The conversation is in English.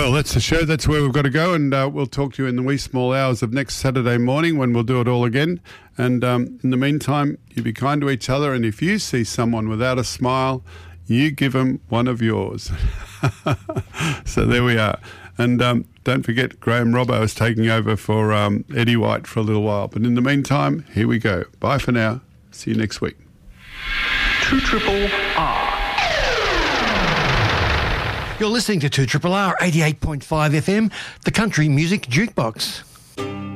Well, that's the show. That's where we've got to go, and we'll talk to you in the wee small hours of next Saturday morning when we'll do it all again. And in the meantime, you be kind to each other, and if you see someone without a smile, you give them one of yours. So there we are. And don't forget, Graham Robbo is taking over for Eddie White for a little while. But in the meantime, here we go. Bye for now. See you next week. 2RRR. You're listening to 2RRR 88.5 FM, the Country Music Jukebox.